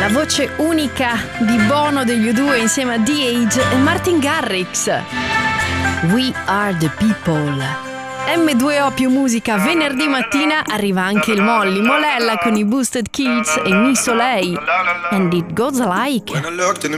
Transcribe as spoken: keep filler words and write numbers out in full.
voce unica di Bono degli U due insieme a D-Age e Martin Garrix. We are the people. emme due o più musica, venerdì mattina arriva anche il Molly Molella con i Boosted Kids e Mi Soleil. And it goes like.